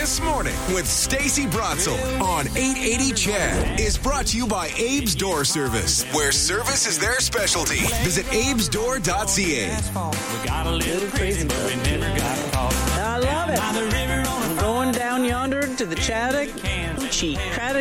This Morning with Stacey Brotzel on 880 CHED is brought to you by Abe's Door Service, where service is their specialty. Visit abesdoor.ca. We got a little crazy, but we never got caught. I love it. I'm going down yonder to the Chattahoochee.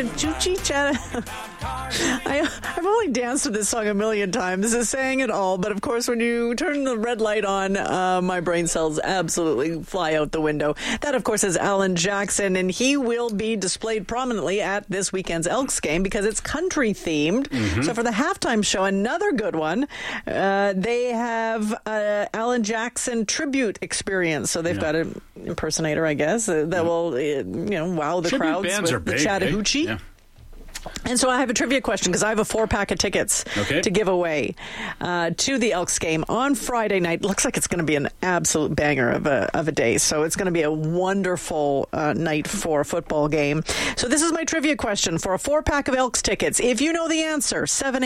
I've only danced to this song a million times, sang it all, but of course when you turn the red light on, my brain cells absolutely fly out the window. That, of course, is Alan Jackson, and he will be displayed prominently at this weekend's Elks game because it's country themed. Mm-hmm. So for the halftime show, another good one, they have Alan Jackson tribute experience. So they've got an impersonator, I guess, that will wow the tribute crowds bands with the big, Chattahoochee. Yeah. And so I have a trivia question because I have a 4-pack of tickets to give away to the Elks game on Friday night. Looks like it's going to be an absolute banger of a day. So it's going to be a wonderful night for a football game. So this is my trivia question for a 4-pack of Elks tickets. If you know the answer,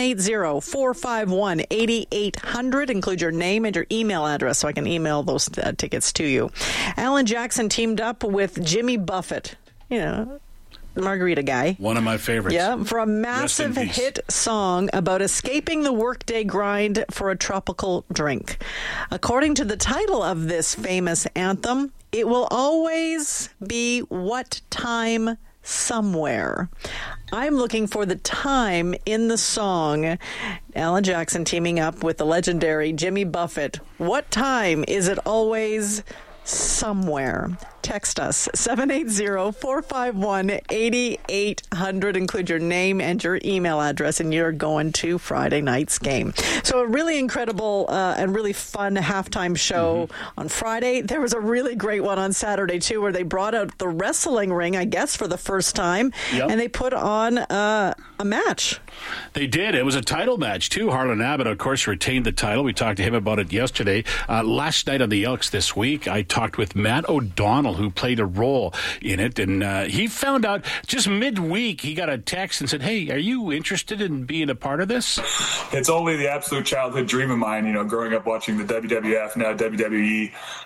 780-451-8800. Include your name and your email address so I can email those tickets to you. Alan Jackson teamed up with Jimmy Buffett. The margarita guy. One of my favorites. Yeah, for a massive hit song about escaping the workday grind for a tropical drink. According to the title of this famous anthem, it will always be what time somewhere. I'm looking for the time in the song. Alan Jackson teaming up with the legendary Jimmy Buffett. What time is it always somewhere? Text us 780-451-8800. Include your name and your email address, and you're going to Friday night's game. So a really incredible and really fun halftime show on Friday. There was a really great one on Saturday too, where they brought out the wrestling ring, I guess, for the first time, and they put on a match. They did. It was a title match too. Harlan Abbott, of course, retained the title. We talked to him about it yesterday. Last night on the Elks this week, I talked with Matt O'Donnell, who played a role in it, and he found out just midweek, he got a text and said, "Hey, are you interested in being a part of this?" It's only the absolute childhood dream of mine, growing up watching the WWF, now WWE,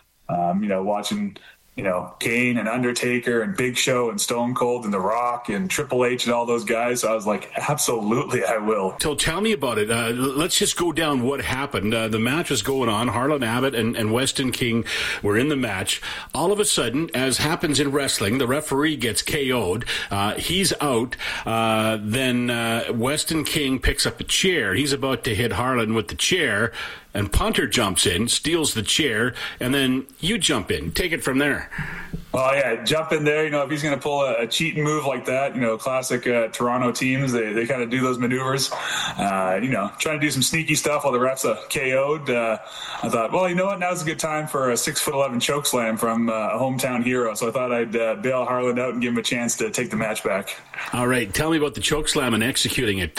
watching Kane and Undertaker and Big Show and Stone Cold and The Rock and Triple H and all those guys. So I was like, absolutely, I will. So tell me about it. Let's just go down what happened. The match was going on. Harlan Abbott and Weston King were in the match. All of a sudden, as happens in wrestling, the referee gets KO'd. He's out. Then Weston King picks up a chair. He's about to hit Harlan with the chair. And Punter jumps in, steals the chair, and then you jump in. Take it from there. Well, yeah, jump in there. If he's going to pull a cheating move like that, classic Toronto teams, they kind of do those maneuvers. Trying to do some sneaky stuff while the refs KO'd. I thought, well, you know what? Now's a good time for a 6'11" choke slam from a hometown hero. So I thought I'd bail Harlan out and give him a chance to take the match back. All right, tell me about the choke slam and executing it.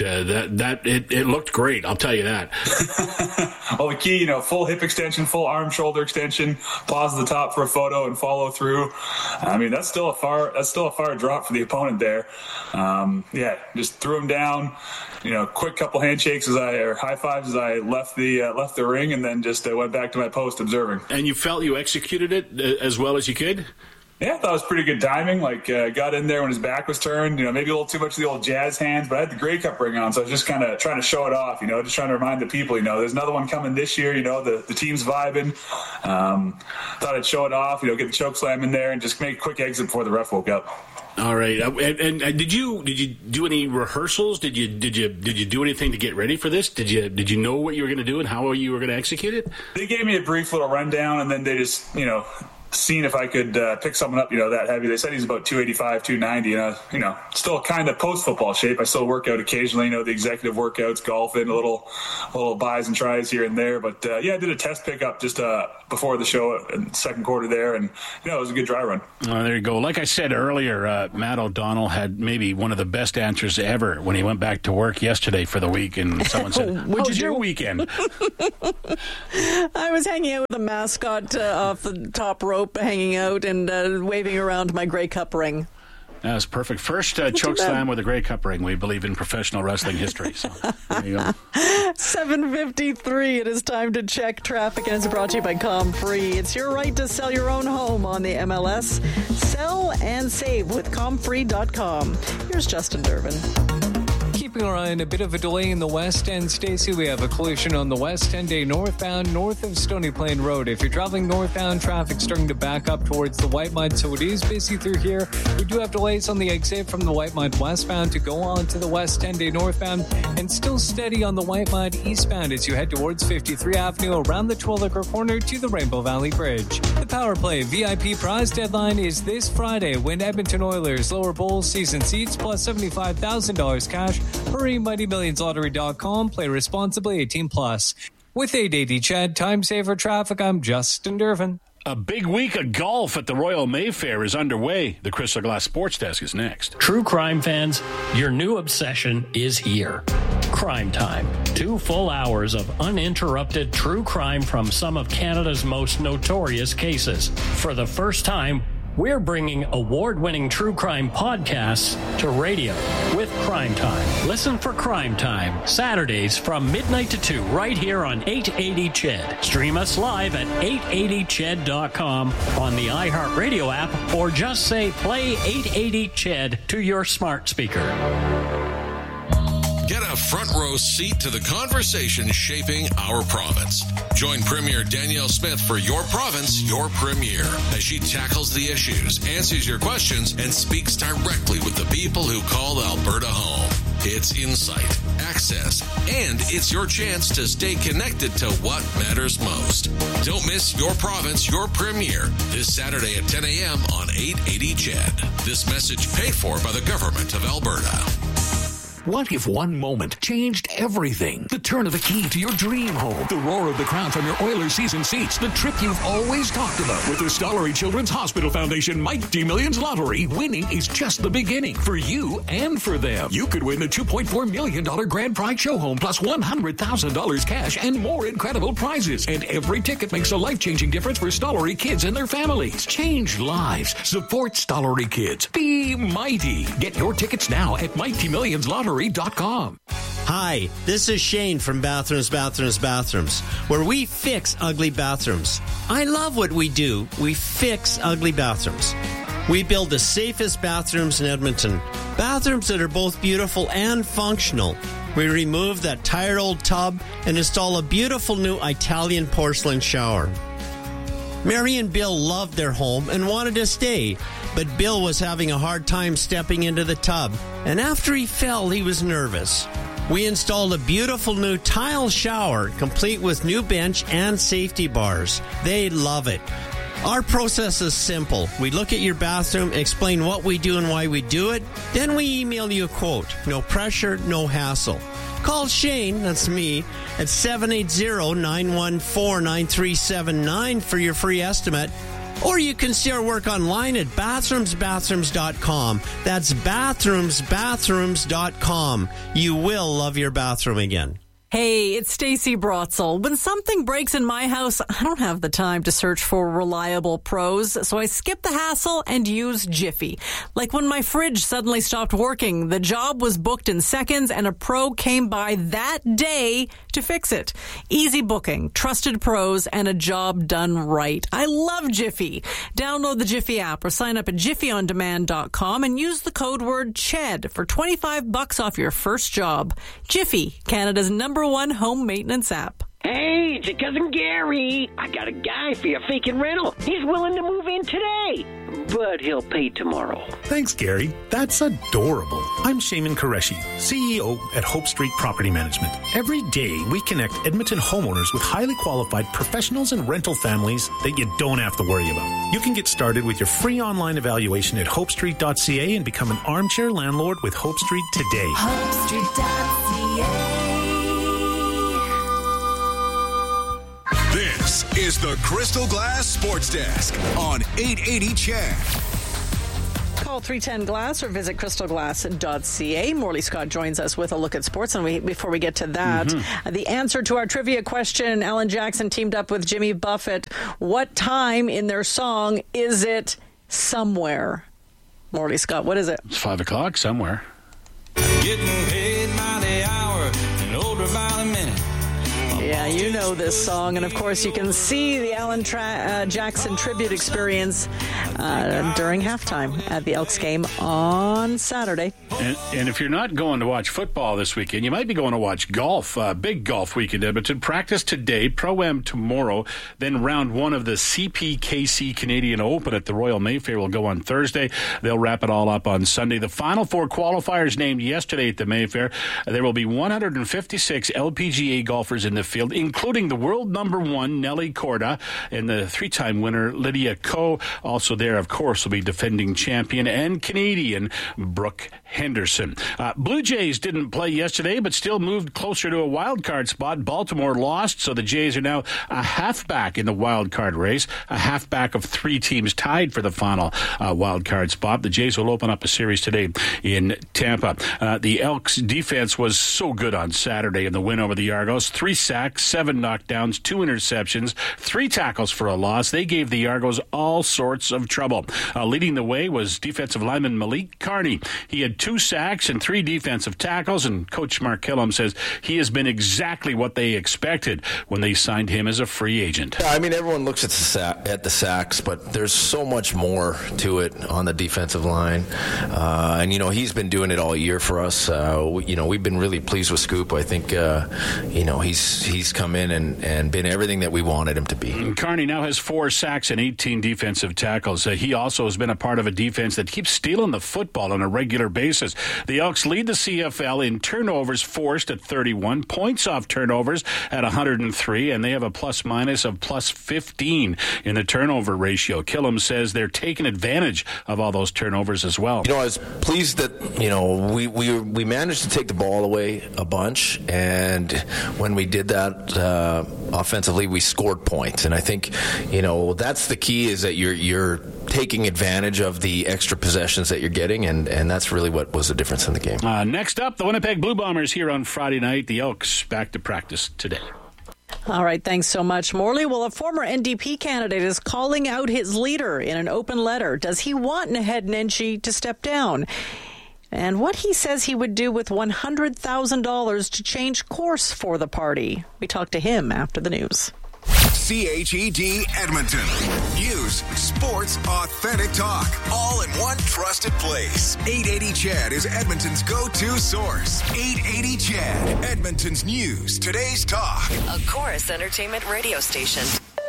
It looked great. I'll tell you that. Well, the key, full hip extension, full arm shoulder extension, pause at the top for a photo and follow through. I mean, that's still a far drop for the opponent there. Just threw him down. Quick couple handshakes or high fives as I left the ring, and then just went back to my post observing. And you felt you executed it as well as you could? Yeah, I thought it was pretty good timing. Got in there when his back was turned. Maybe a little too much of the old jazz hands, but I had the Grey Cup ring on, so I was just kind of trying to show it off. Just trying to remind the people. There's another one coming this year. The team's vibing. Thought I'd show it off. Get the choke slam in there and just make a quick exit before the ref woke up. All right. And did you do any rehearsals? Did you do anything to get ready for this? Did you know what you were going to do and how you were going to execute it? They gave me a brief little rundown, and then they just seeing if I could pick someone up, that heavy. They said he's about 285, 290, and still kind of post-football shape. I still work out occasionally, the executive workouts, golfing, a little buys and tries here and there. But, I did a test pickup just before the show in the second quarter there, and, it was a good dry run. There you go. Like I said earlier, Matt O'Donnell had maybe one of the best answers ever when he went back to work yesterday for the week, and someone said, "How was your weekend?" I was hanging out with the mascot off the top rope, hanging out and waving around my Grey Cup ring. That's perfect. First choke slam with a Grey Cup ring, we believe, in professional wrestling history. So there you go. 7:53. It is time to check traffic, and it's brought to you by ComFree. It's your right to sell your own home on the MLS. Sell and save with ComFree.com. Here's Justin Durbin. Keeping our eye on a bit of a delay in the west end, Stacey. We have a collision on the west end, a northbound north of Stony Plain Road. If you're traveling northbound, traffic starting to back up towards the White Mud, so it is busy through here. We do have delays on the exit from the White Mud westbound to go on to the west end, a northbound, and still steady on the White Mud eastbound as you head towards 53 Avenue around the Twilliger Corner to the Rainbow Valley Bridge. The Power Play VIP prize deadline is this Friday. Win Edmonton Oilers lower bowl season seats plus $75,000 cash. Hurry, MightyMillionsLottery.com. Play responsibly, 18+. With 880 Chad, Time Saver Traffic, I'm Justin Durbin. A big week of golf at the Royal Mayfair is underway. The Crystal Glass Sports Desk is next. True crime fans, your new obsession is here. Crime Time. 2 full hours of uninterrupted true crime from some of Canada's most notorious cases. For the first time, we're bringing award-winning true crime podcasts to radio with Crime Time. Listen for Crime Time, Saturdays from midnight to 2, right here on 880 CHED. Stream us live at 880ched.com on the iHeartRadio app, or just say play 880 CHED to your smart speaker. Get a front row seat to the conversation shaping our province. Join Premier Danielle Smith for Your Province, Your Premier, as she tackles the issues, answers your questions, and speaks directly with the people who call Alberta home. It's insight, access, and it's your chance to stay connected to what matters most. Don't miss Your Province, Your Premier this Saturday at 10 a.m. on 880 CHED. This message paid for by the Government of Alberta. What if one moment changed everything? The turn of the key to your dream home. The roar of the crowd from your Oilers season seats. The trip you've always talked about. With the Stollery Children's Hospital Foundation Mighty Millions Lottery, winning is just the beginning. For you and for them. You could win the $2.4 million grand prize show home plus $100,000 cash and more incredible prizes. And every ticket makes a life-changing difference for Stollery kids and their families. Change lives. Support Stollery kids. Be mighty. Get your tickets now at MightyMillionsLottery.com. Hi, this is Shane from Bathrooms, where we fix ugly bathrooms. I love what we do. We fix ugly bathrooms. We build the safest bathrooms in Edmonton. Bathrooms that are both beautiful and functional. We remove that tired old tub and install a beautiful new Italian porcelain shower. Mary and Bill loved their home and wanted to stay, but Bill was having a hard time stepping into the tub, and after he fell, he was nervous. We installed a beautiful new tile shower, complete with new bench and safety bars. They love it. Our process is simple. We look at your bathroom, explain what we do and why we do it, then we email you a quote. No pressure, no hassle. Call Shane, that's me, at 780-914-9379 for your free estimate. Or you can see our work online at bathroomsbathrooms.com. That's bathroomsbathrooms.com. You will love your bathroom again. Hey, it's Stacey Brotzel. When something breaks in my house, I don't have the time to search for reliable pros, so I skip the hassle and use Jiffy. Like when my fridge suddenly stopped working, the job was booked in seconds and a pro came by that day to fix it. Easy booking, trusted pros, and a job done right. I love Jiffy. Download the Jiffy app or sign up at jiffyondemand.com and use the code word CHED for $25 off your first job. Jiffy, Canada's #1 home maintenance app. Hey, it's your cousin Gary. I got a guy for your vacant rental. He's willing to move in today, but he'll pay tomorrow. Thanks, Gary. That's adorable. I'm Shaman Qureshi, CEO at Hope Street Property Management. Every day, we connect Edmonton homeowners with highly qualified professionals and rental families that you don't have to worry about. You can get started with your free online evaluation at hopestreet.ca and become an armchair landlord with Hope Street today. HopeStreet.ca. This is the Crystal Glass Sports Desk on 880 CHED. Call 310-GLASS or visit crystalglass.ca. Morley Scott joins us with a look at sports. And before we get to that, the answer to our trivia question, Alan Jackson teamed up with Jimmy Buffett. What time in their song is it somewhere? Morley Scott, what is it? It's 5 o'clock somewhere. Getting paid by the hour and older by the minute. Yeah, you know this song. And, of course, you can see the Alan Jackson tribute experience during halftime at the Elks game on Saturday. And if you're not going to watch football this weekend, you might be going to watch golf. Big golf weekend, Edmonton. Practice today, Pro-Am tomorrow, then round one of the CPKC Canadian Open at the Royal Mayfair will go on Thursday. They'll wrap it all up on Sunday. The final 4 qualifiers named yesterday at the Mayfair. There will be 156 LPGA golfers in the field, including the world number 1, Nelly Korda, and the 3-time winner, Lydia Ko. Also there, of course, will be defending champion and Canadian Brooke Henderson. Blue Jays didn't play yesterday, but still moved closer to a wild card spot. Baltimore lost, so the Jays are now a halfback in the wild card race, a halfback of 3 teams tied for the final wild card spot. The Jays will open up a series today in Tampa. The Elks' defense was so good on Saturday in the win over the Argos. 3 sacks, 7 knockdowns, 2 interceptions, 3 tackles for a loss. They gave the Argos all sorts of trouble. Leading the way was defensive lineman Malik Carney. He had 2 sacks and 3 defensive tackles, and Coach Mark Killam says he has been exactly what they expected when they signed him as a free agent. Yeah, I mean, everyone looks at the sacks, but there's so much more to it on the defensive line. And, you know, he's been doing it all year for us. We've been really pleased with Scoop. I think, he's come in and been everything that we wanted him to be. Carney now has 4 sacks and 18 defensive tackles. He also has been a part of a defense that keeps stealing the football on a regular basis. The Elks lead the CFL in turnovers forced at 31, points off turnovers at 103, and they have a plus-minus of plus 15 in the turnover ratio. Killam says they're taking advantage of all those turnovers as well. You know, I was pleased that, we managed to take the ball away a bunch, and when we did that offensively, we scored points. And I think, that's the key, is that you're taking advantage of the extra possessions that you're getting, and that's really what was the difference in the game. Next up, the Winnipeg Blue Bombers here on Friday night. The Elks back to practice today. All right, thanks so much, Morley. Well, a former NDP candidate is calling out his leader in an open letter. Does he want Naheed Nenshi to step down? And what he says he would do with $100,000 to change course for the party. We talked to him after the news. CHED Edmonton. News, sports, authentic talk, all in one trusted place. 880 CHED is Edmonton's go-to source. 880 CHED, Edmonton's news, today's talk. A Chorus Entertainment radio station.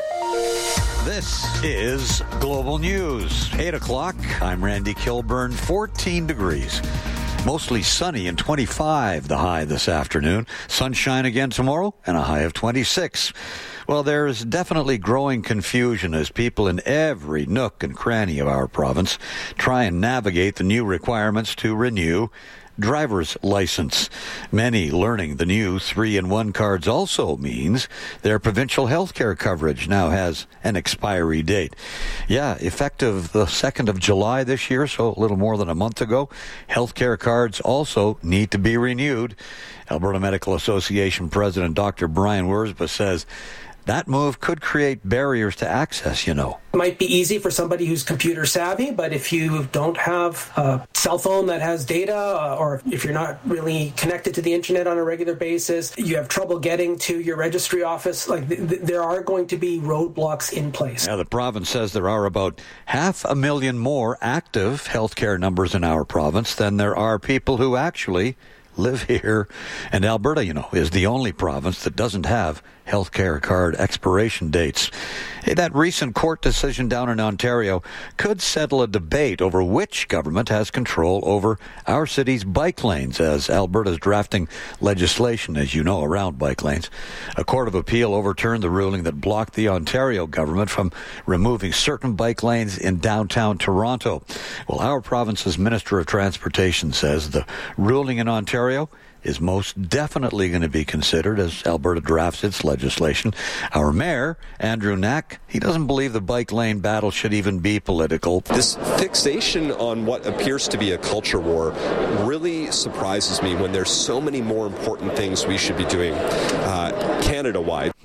This is Global News. 8 o'clock. I'm Randy Kilburn. 14 degrees. Mostly sunny and 25 the high this afternoon. Sunshine again tomorrow and a high of 26. Well, there's definitely growing confusion as people in every nook and cranny of our province try and navigate the new requirements to renew driver's license. Many learning the new 3-in-1 cards also means their provincial health care coverage now has an expiry date. Yeah, effective the 2nd of July this year, so a little more than a month ago, health care cards also need to be renewed. Alberta Medical Association President Dr. Brian Wurzba says that move could create barriers to access, It might be easy for somebody who's computer savvy, but if you don't have a cell phone that has data, or if you're not really connected to the internet on a regular basis, you have trouble getting to your registry office, there are going to be roadblocks in place. Yeah, the province says there are about 500,000 more active healthcare numbers in our province than there are people who actually live here. And Alberta, is the only province that doesn't have healthcare card expiration dates. That recent court decision down in Ontario could settle a debate over which government has control over our city's bike lanes, as Alberta's drafting legislation, as you know, around bike lanes. A court of appeal overturned the ruling that blocked the Ontario government from removing certain bike lanes in downtown Toronto. Well, our province's Minister of Transportation says the ruling in Ontario is most definitely going to be considered as Alberta drafts its legislation. Our mayor, Andrew Knack, he doesn't believe the bike lane battle should even be political. This fixation on what appears to be a culture war really surprises me when there's so many more important things we should be doing Canada-wide.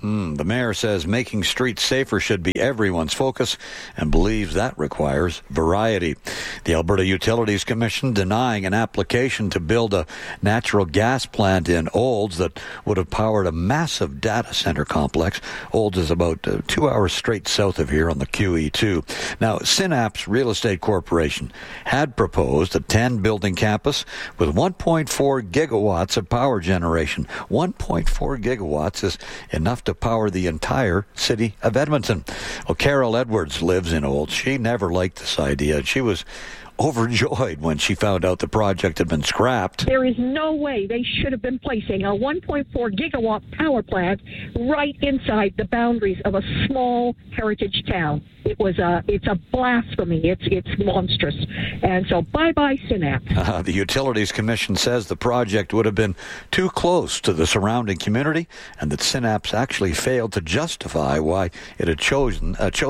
The mayor says making streets safer should be everyone's focus and believes that requires variety. The Alberta Utilities Commission denying an application to build a natural gas plant in Olds that would have powered a massive data center complex. Olds is about 2 hours straight south of here on the QE2. Now, Synapse Real Estate Corporation had proposed a 10-building campus with 1.4 gigawatts of power generation. 1.4 gigawatts is enough to power the entire city of Edmonton. Well, Carol Edwards lives in Olds. She never liked this idea. She was overjoyed when she found out the project had been scrapped. There is no way they should have been placing a 1.4 gigawatt power plant right inside the boundaries of a small heritage town. It's a blasphemy. It's monstrous. And so bye-bye Synapse. The Utilities Commission says the project would have been too close to the surrounding community and that Synapse actually failed to justify why it had chosen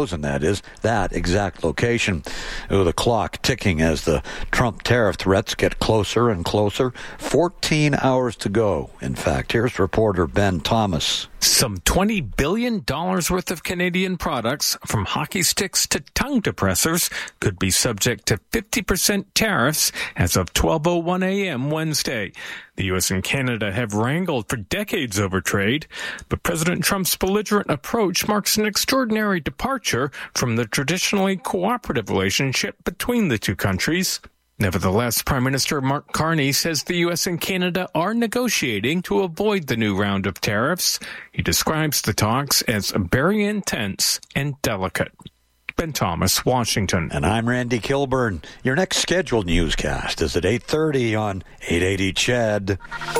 that exact location. The clock ticking as the Trump tariff threats get closer and closer. 14 hours to go. In fact, here's reporter Ben Thomas. Some $20 billion worth of Canadian products, from hockey sticks to tongue depressors, could be subject to 50% tariffs as of 12:01 a.m. Wednesday. The U.S. and Canada have wrangled for decades over trade, but President Trump's belligerent approach marks an extraordinary departure from the traditionally cooperative relationship between the two countries. Nevertheless, Prime Minister Mark Carney says the U.S. and Canada are negotiating to avoid the new round of tariffs. He describes the talks as very intense and delicate. Ben Thomas, Washington. And I'm Randy Kilburn. Your next scheduled newscast is at 8:30 on 880 CHED.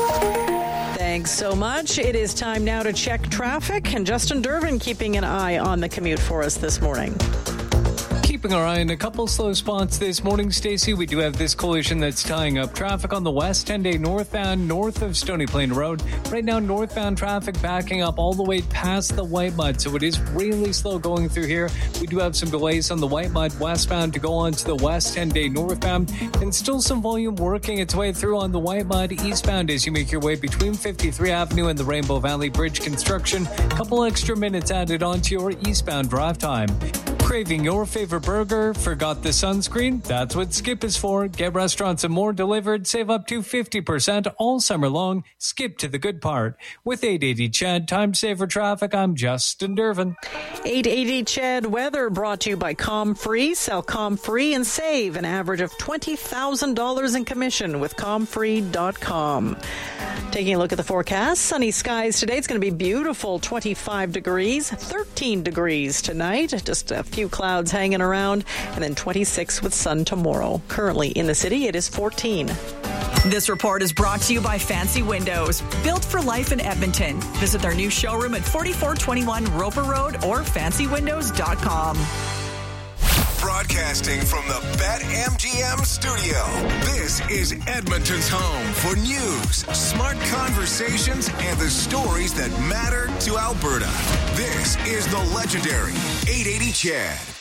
Thanks so much. It is time now to check traffic, and Justin Dervin keeping an eye on the commute for us this morning. Keeping our eye on a couple slow spots this morning, Stacey. We do have this collision that's tying up traffic on the West 10-day northbound north of Stony Plain Road. Right now, northbound traffic backing up all the way past the White Mud, so it is really slow going through here. We do have some delays on the White Mud westbound to go on to the West 10-day northbound, and still some volume working its way through on the White Mud eastbound as you make your way between 53 Avenue and the Rainbow Valley Bridge construction. A couple extra minutes added onto your eastbound drive time. Craving your favorite burger? Forgot the sunscreen? That's what Skip is for. Get restaurants and more delivered. Save up to 50% all summer long. Skip to the good part. With 880 CHED, time saver traffic, I'm Justin Dervin. 880 CHED weather brought to you by ComFree. Sell ComFree and save an average of $20,000 in commission with ComFree.com. Taking a look at the forecast, sunny skies today. It's going to be beautiful, 25 degrees, 13 degrees tonight. Just a few clouds hanging around, and then 26 with sun tomorrow. Currently in the city, it is 14. This report is brought to you by Fancy Windows. Built for life in Edmonton. Visit their new showroom at 4421 Roper Road or fancywindows.com. Broadcasting from the BetMGM studio, this is Edmonton's home for news, smart conversations, and the stories that matter to Alberta. This is the legendary 880 CHED.